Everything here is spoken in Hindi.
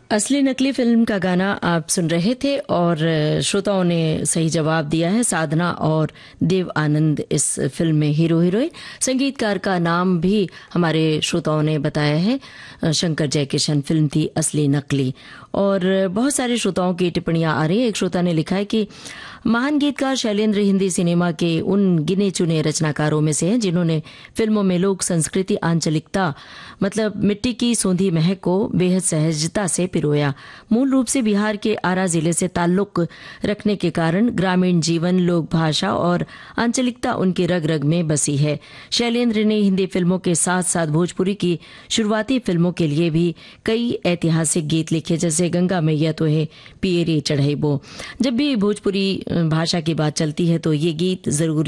असली नकली फिल्म का गाना आप सुन रहे थे और श्रोताओं ने सही जवाब दिया है। साधना और देव आनंद इस फिल्म में हीरो हीरोइन। संगीतकार का नाम भी हमारे श्रोताओं ने बताया है, शंकर जयकिशन। फिल्म थी असली नकली। और बहुत सारे श्रोताओं की टिप्पणियां आ रही है। एक श्रोता ने लिखा है कि महान गीतकार शैलेंद्र हिंदी सिनेमा के उन गिने चुने रचनाकारों में से हैं जिन्होंने फिल्मों में लोक संस्कृति, आंचलिकता मतलब मिट्टी की सोंधी महक को बेहद सहजता से पिरोया। मूल रूप से बिहार के आरा जिले से ताल्लुक रखने के कारण ग्रामीण जीवन, लोक भाषा और आंचलिकता उनकी रग रग में बसी है। शैलेंद्र ने हिंदी फिल्मों के साथ साथ भोजपुरी की शुरुआती फिल्मों के लिए भी कई ऐतिहासिक गीत लिखे, जैसे गंगा मैया तो है पियरे चढ़ाई बो। जब भी भोजपुरी भाषा की बात चलती है तो ये गीत जरूर